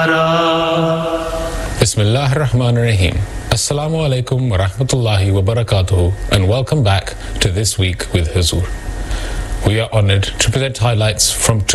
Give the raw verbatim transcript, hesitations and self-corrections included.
Bismillahirrahmanirrahim. Assalamu alaikum wa rahmatullahi wa barakatuhu, and welcome back to This Week with Huzur. We are honored to present highlights from